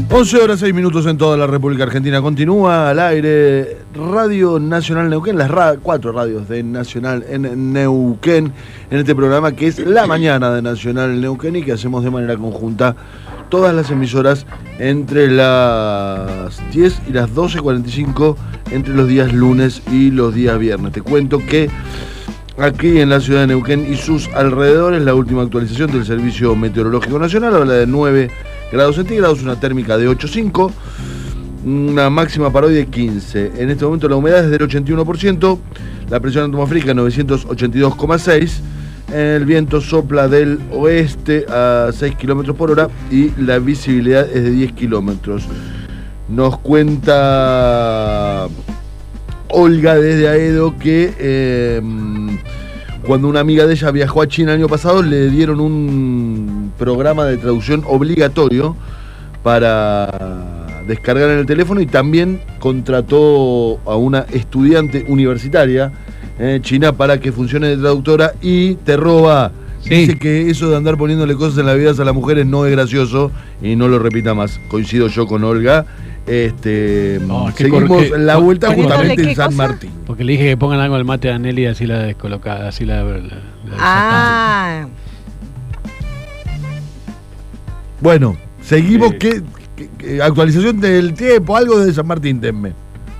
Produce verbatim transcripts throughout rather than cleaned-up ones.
once horas seis minutos en toda la República Argentina. Continúa al aire Radio Nacional Neuquén, las ra cuatro radios de Nacional en Neuquén, en este programa que es La Mañana de Nacional Neuquén y que hacemos de manera conjunta todas las emisoras entre las diez y las doce cuarenta y cinco entre los días lunes y los días viernes. Te cuento que aquí en la ciudad de Neuquén y sus alrededores, la última actualización del Servicio Meteorológico Nacional habla de nueve grados centígrados, una térmica de ocho coma cinco, una máxima para hoy de quince. En este momento la humedad es del ochenta y uno por ciento, la presión atmosférica novecientos ochenta y dos coma seis, el viento sopla del oeste a seis kilómetros por hora y la visibilidad es de diez kilómetros. Nos cuenta Olga desde Aedo que eh, cuando una amiga de ella viajó a China el año pasado le dieron un programa de traducción obligatorio para descargar en el teléfono y también contrató a una estudiante universitaria eh, china para que funcione de traductora y te roba. Sí. Dice que eso de andar poniéndole cosas en la vida a las mujeres no es gracioso y no lo repita más. Coincido yo con Olga. Este, no, seguimos que, la vuelta justamente en San cosa? Martín. Porque le dije que pongan algo al mate de Aneli y así la descolocada, así la, la, la Ah. Bueno, seguimos. Eh. ¿Qué, qué, qué actualización del tiempo? Algo de San Martín, denme.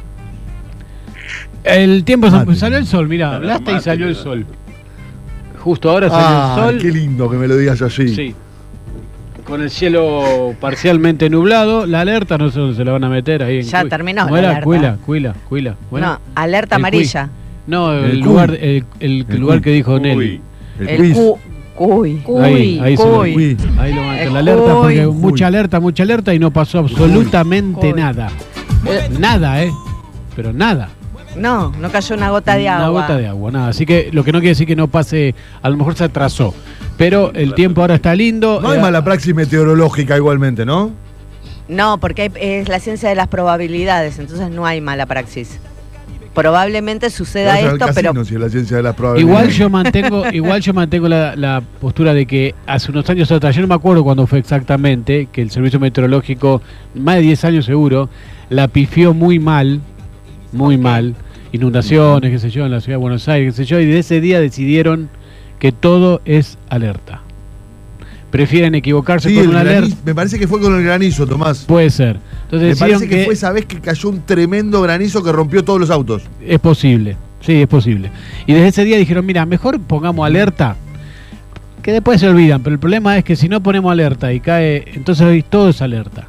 El tiempo mate. Salió el sol, mirá, hablaste y salió el sol. Justo ahora salió ah, el sol. Qué lindo que me lo digas así. Sí. Con el cielo parcialmente nublado, la alerta no sé dónde se la van a meter ahí. En ya Cuila. Terminó ¿Cómo la era? alerta. Cuila, Cuila, Cuila. Bueno, no, alerta amarilla. Cuy. No, el, el lugar, el, el, el lugar que dijo Nelly. El, el cu Cuy. Ahí, ahí, cuy. ahí lo matan la alerta porque cuy. mucha alerta, mucha alerta y no pasó absolutamente cuy. nada. Eh. Nada, ¿eh? Pero nada. No, no cayó una gota de agua. Una gota de agua, nada. Así que lo que no quiere decir que no pase, a lo mejor se atrasó. Pero el tiempo ahora está lindo. No hay eh, mala praxis meteorológica igualmente, ¿no? No, porque hay, es la ciencia de las probabilidades, entonces no hay mala praxis. Probablemente suceda esto, casino, pero... Si es la ciencia de las probabilidades. Igual yo mantengo, igual yo mantengo la, la postura de que hace unos años atrás, yo no me acuerdo cuándo fue exactamente, que el Servicio Meteorológico, más de diez años seguro, la pifió muy mal, muy okay. mal, inundaciones, qué sé yo, en la ciudad de Buenos Aires, qué sé yo, y de ese día decidieron que todo es alerta. Prefieren equivocarse sí, con una alerta. Me parece que fue con el granizo, Tomás. Puede ser. Entonces me parece que, que fue esa vez que cayó un tremendo granizo que rompió todos los autos. Es posible, sí, es posible. Y desde ese día dijeron, mira, mejor pongamos alerta, que después se olvidan, pero el problema es que si no ponemos alerta y cae, entonces hoy todo es alerta.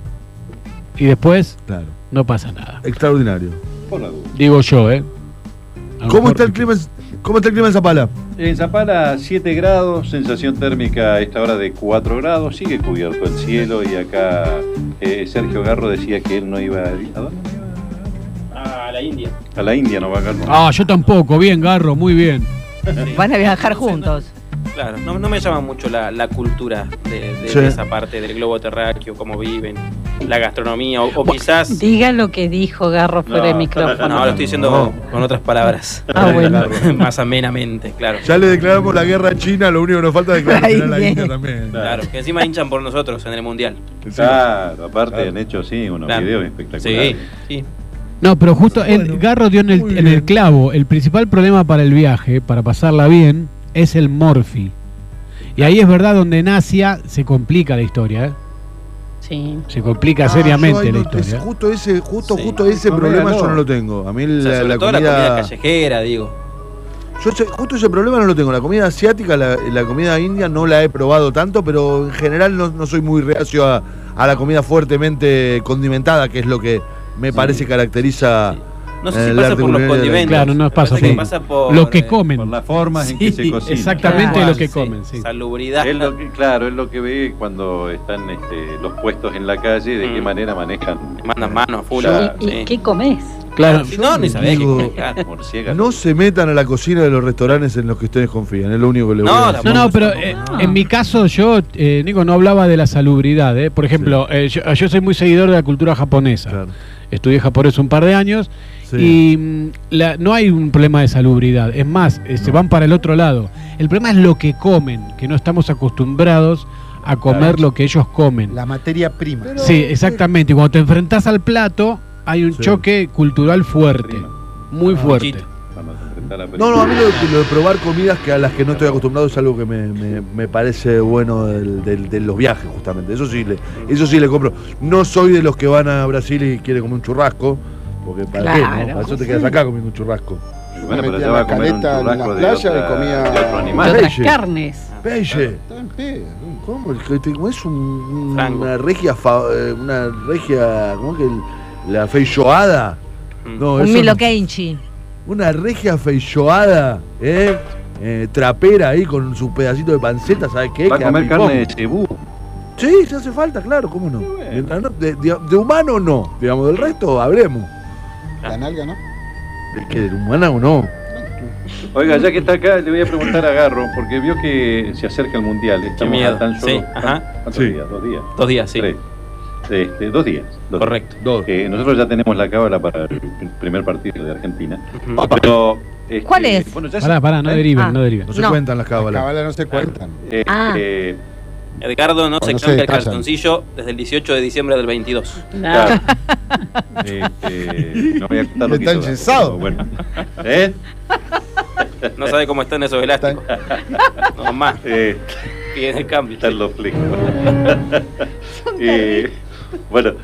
Y después claro. no pasa nada. Extraordinario. Digo yo, ¿eh? ¿Cómo está el clima? ¿Cómo está el clima en Zapala? En Zapala siete grados, sensación térmica a esta hora de cuatro grados, sigue cubierto el cielo y acá eh, Sergio Garro decía que él no iba a... ¿A dónde iba? A la India. A la India no va a Garro. Ah, yo tampoco, bien Garro, muy bien. Sí. Van a viajar juntos. Claro, no, no me llama mucho la, la cultura de, de, sí. de esa parte del globo terráqueo, cómo viven, la gastronomía, o, o quizás... Diga lo que dijo Garro fuera no, de micrófono. No, lo estoy diciendo no. con otras palabras. Ah, bueno. Más amenamente, claro. Ya le declaramos la guerra a China, lo único que nos falta es declarar a la India también. Claro, que encima hinchan por nosotros en el Mundial. Claro, aparte claro. han hecho, sí, unos claro. videos espectaculares. Sí, sí. No, pero justo bueno, el Garro dio en el, en el clavo. El principal problema para el viaje, para pasarla bien, es el Morphy. Y ahí es verdad donde en Asia se complica la historia, ¿eh? Sí. Se complica ah, seriamente no, la historia. Es justo ese, justo, sí. justo ese problema no. yo no lo tengo. A mí o sea, la, sobre la, todo comida... la comida callejera, digo. Yo ese, justo ese problema no lo tengo. La comida asiática, la, la comida india no la he probado tanto, pero en general no, no soy muy reacio a, a la comida fuertemente condimentada, que es lo que me sí. parece caracteriza... Sí. No sé si pasa por los condimentos. Claro, no pasa por, pasa por lo que comen. Por las formas sí, en que se cocina. Exactamente claro, lo que sí, comen. Sí. Salubridad. Es lo que, claro, es lo que ve cuando están este, los puestos en la calle, de mm. qué manera manejan. Mandan manos, full. ¿Y, y qué comes? Claro. Si no, ni sabés digo, que no se metan a la cocina de los restaurantes en los que ustedes confían, es lo único que les voy no, a decir. No, no, pero eh, no. en mi caso yo, eh, Nico, no hablaba de la salubridad. Eh. Por ejemplo, sí. eh, yo, yo soy muy seguidor de la cultura japonesa. Claro. Estudié japonés un par de años sí. y la, no hay un problema de salubridad. Es más, eh, no. se van para el otro lado. El problema es lo que comen, que no estamos acostumbrados a comer lo que ellos comen. La materia prima. Pero- Sí, exactamente. Y cuando te enfrentás al plato, hay un Sí. choque cultural fuerte. Prima. Muy Ah, fuerte. chito. Cuando te enfrentas a la No, no, a mí lo, de- lo de probar comidas que a las que no estoy acostumbrado es algo que me, me- me parece bueno del- del- de los viajes, justamente. Eso sí, le, eso sí le compro. No soy de los que van a Brasil y quieren comer un churrasco, porque ¿para qué? Claro. No? Para eso te quedas acá comiendo un churrasco. Bueno, pero metía ya va a la comer un caleta en la churrasco de, playa otra, y comía- de otro De animal. otras Peixe. carnes. Peixe. Está en pedo. ¿Cómo? Que te- ¿Cómo es un- un- Frango. una regia, fa- eh, una regia, ¿cómo que el- la feijoada? Mm. No, Un eso Milo no. Kenchi. Una regia feijoada, ¿eh? Eh, trapera ahí con su pedacito de panceta, ¿sabes qué? Va a Queda comer pipón. carne de cebú. Sí, se hace falta, claro, ¿cómo no? bueno. Mientras no- de, de- de humano no, digamos, del resto hablemos. La nalga, ¿no? ¿De qué? ¿De humana o no? Oiga, ya que está acá, le voy a preguntar a Garro, porque vio que se acerca el Mundial. Estamos miedo. a tan solo... Sí, ajá. ¿Cuántos Sí. días? ¿Dos días? Dos días, sí. Tres. Este, dos días. Dos Correcto. Dos. días. Eh, nosotros ya tenemos la cábala para el primer partido de Argentina. Ujú. Pero, este, ¿Cuál es? Bueno, ya se- Pará, pará, no ¿eh? deriven, Ah. no deriven. No se No. cuentan las Las cábalas. cabalas no se cuentan. Eh, Ah. eh, Edgardo no O se no se cambia el detallan. calzoncillo desde el dieciocho de diciembre del veintidós. claro. Este, no voy a contar lo que Está hizo, enyesado. pero bueno. ¿Eh? No sabe cómo están esos elásticos. No más. Eh, Piden el cambio. Están los flecos. Eh, bueno,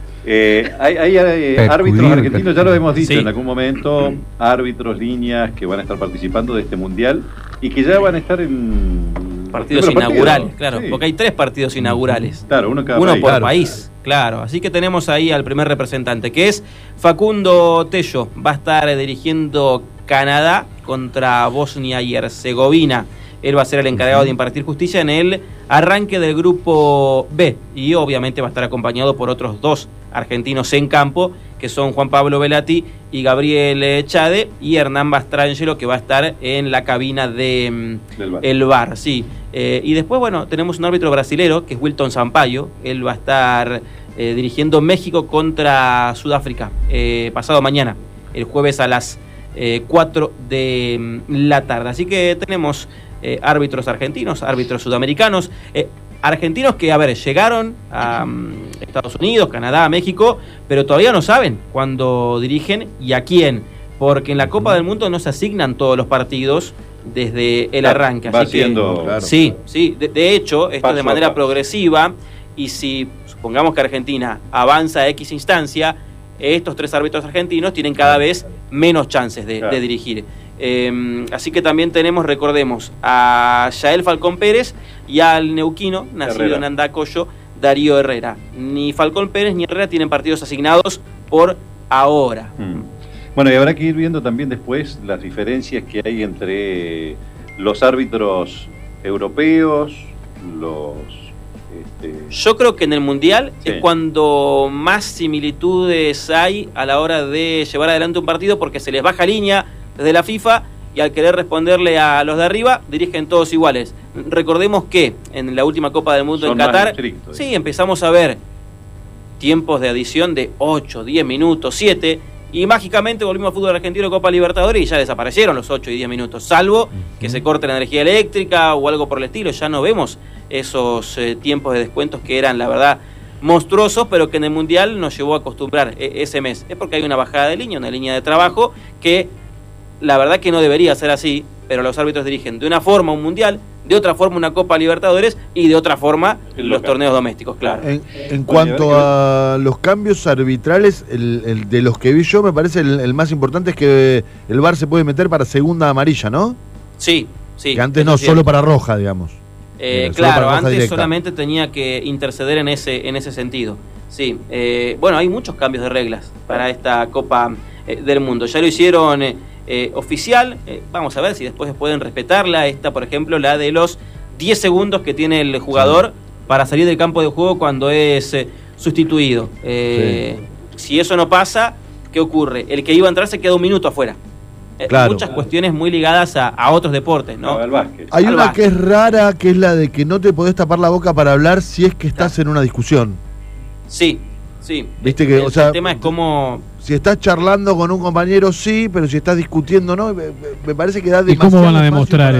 eh, hay, hay, eh, Peculiar, árbitros argentinos, ya lo hemos dicho Sí. en algún momento, árbitros, líneas que van a estar participando de este mundial y que ya van a estar en Partidos los primeros inaugurales, partidos. claro. Sí. Porque hay tres partidos inaugurales. Claro, uno cada Uno país. por Claro. país, claro. Así que tenemos ahí al primer representante, que es Facundo Tello. Va a estar eh, dirigiendo Canadá contra Bosnia y Herzegovina. Él va a ser el encargado de impartir justicia en el arranque del grupo B. Y obviamente va a estar acompañado por otros dos argentinos en campo, que son Juan Pablo Velati y Gabriel eh, Chade, y Hernán Bastrangelo, que va a estar en la cabina de mm, Del bar. el V A R, sí. Eh, y después, bueno, tenemos un árbitro brasilero, que es Wilton Sampaio. Él va a estar eh, dirigiendo México contra Sudáfrica eh, pasado mañana, el jueves a las eh, cuatro de mm, la tarde. Así que tenemos eh, árbitros argentinos, árbitros sudamericanos, eh, argentinos que, a ver, llegaron a um, Estados Unidos, Canadá, México, pero todavía no saben cuándo dirigen y a quién, porque en la Copa del Mundo no se asignan todos los partidos desde el Claro, arranque. va Así que, siendo- Claro. sí, sí, de, de hecho, esto Paso de a manera paso. progresiva, y si supongamos que Argentina avanza a X instancia, estos tres árbitros argentinos tienen cada vez menos chances de, Claro. de dirigir. Eh, así que también tenemos, recordemos, a Yael Falcón Pérez y al neuquino, nacido Herrera. en Andacollo, Darío Herrera. Ni Falcón Pérez ni Herrera tienen partidos asignados por ahora. Mm. Bueno, y habrá que ir viendo también después las diferencias que hay entre los árbitros europeos, los... Este, Yo creo que en el Mundial Sí. es cuando más similitudes hay a la hora de llevar adelante un partido, porque se les baja línea desde la FIFA y al querer responderle a los de arriba, dirigen todos iguales. Recordemos que en la última Copa del Mundo Son en más Qatar, estrictos, sí, digamos. empezamos a ver tiempos de adición de ocho, diez minutos, siete, y mágicamente volvimos al fútbol argentino de Copa Libertadores y ya desaparecieron los ocho y diez minutos, salvo que se corte la energía eléctrica o algo por el estilo. Ya no vemos esos eh, tiempos de descuentos que eran, la verdad, monstruosos, pero que en el Mundial nos llevó a acostumbrar eh, ese mes. Es porque hay una bajada de línea, una línea de trabajo que la verdad que no debería ser así, pero los árbitros dirigen de una forma un Mundial, de otra forma una Copa Libertadores y de otra forma El los local. torneos domésticos, claro. En, en Bueno, cuanto y habrá a los cambios arbitrales, el, el de los que vi yo, me parece el, el más importante es que el V A R se puede meter para segunda amarilla, ¿no? Sí, sí. que antes eso no, es cierto. solo para roja, digamos. Eh, Solo para claro, roja antes directa. solamente tenía que interceder en ese en ese sentido. Sí, eh, bueno, hay muchos cambios de reglas para esta Copa eh, del Mundo. Ya lo hicieron eh, eh, oficial. Eh, vamos a ver si después pueden respetarla. Esta, por ejemplo, la de los diez segundos que tiene el jugador para salir del campo de juego cuando es eh, sustituido. Eh, Si eso no pasa, ¿qué ocurre? El que iba a entrar se queda un minuto afuera. Eh, Claro. Muchas cuestiones muy ligadas a, a otros deportes, ¿no? al básquet. Hay Al una básquet. que es rara, que es la de que no te podés tapar la boca para hablar si es que estás en una discusión. Sí, sí. Viste que, el, o sea, el tema es cómo... Si estás charlando con un compañero, sí, pero si estás discutiendo, no. Me, me- me parece que da ¿Y cómo demasiado van a espacio demostrar para- eso?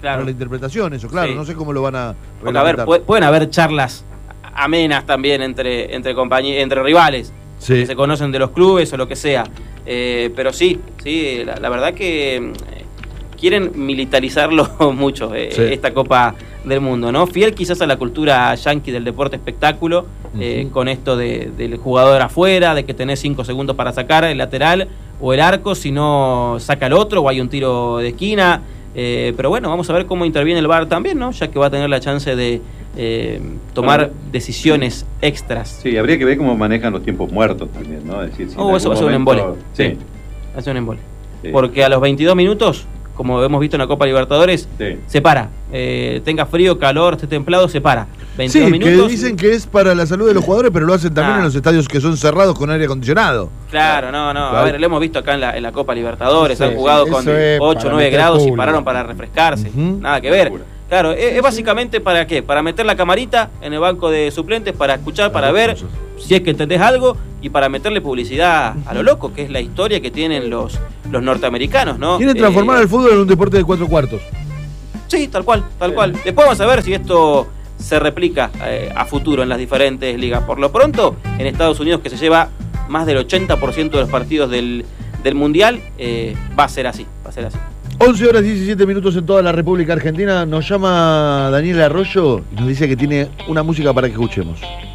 Claro. para la interpretación, eso, claro, Sí. no sé cómo lo van a Porque, a ver, reglamentar. pu- pueden haber charlas amenas también entre, entre, compañi- entre rivales. Sí. Que se conocen de los clubes o lo que sea. Eh, pero sí, sí, la, la verdad que eh, quieren militarizarlo mucho, eh, Sí. esta Copa del Mundo, ¿no? Fiel quizás a la cultura yanqui del deporte espectáculo, eh, Ujú. con esto de, del jugador afuera, de que tenés cinco segundos para sacar el lateral o el arco, si no saca el otro o hay un tiro de esquina. Eh, pero bueno, vamos a ver cómo interviene el V A R también, ¿no? Ya que va a tener la chance de eh, tomar Bueno, decisiones extras. Sí, habría que ver cómo manejan los tiempos muertos también, ¿no? Es decir, si en Oh, eso va a algún ser un momento- embole. Sí. Hace un embole. Sí. Porque a los veintidós minutos, como hemos visto en la Copa Libertadores, Sí. se para. Eh, tenga frío, calor, esté templado, se para. veintidós Sí, minutos. que dicen que es para la salud de los jugadores, pero lo hacen también Ah. en los estadios que son cerrados con aire acondicionado. Claro, no, no. A Claro. ver, lo hemos visto acá en la, en la Copa Libertadores. Sí, han jugado sí, con eso es ocho, para nueve meter grados y público. pararon para refrescarse. Ujú. Nada que ver. Locura. Claro, es, es básicamente para qué? Para meter la camarita en el banco de suplentes, para escuchar, para ver si es que entendés algo y para meterle publicidad a lo loco, que es la historia que tienen los, los norteamericanos, ¿no? Quieren transformar Eh, al fútbol en un deporte de cuatro cuartos. Sí, tal cual, tal cual. Después vamos a ver si esto se replica eh, a futuro en las diferentes ligas. Por lo pronto, en Estados Unidos, que se lleva más del ochenta por ciento de los partidos del, del Mundial, eh, va a ser así, va a ser así. once horas diecisiete minutos en toda la República Argentina. Nos llama Daniel Arroyo y nos dice que tiene una música para que escuchemos.